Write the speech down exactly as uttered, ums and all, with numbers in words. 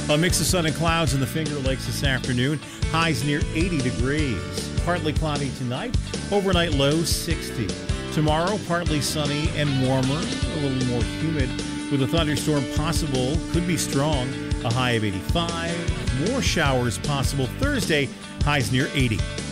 A mix of sun and clouds in the Finger Lakes this afternoon. Highs near eighty degrees. Partly cloudy tonight. Overnight low sixty. Tomorrow, partly sunny and warmer. A little more humid with a thunderstorm possible. Could be strong. A high of eighty-five. More showers possible Thursday. Highs near eighty.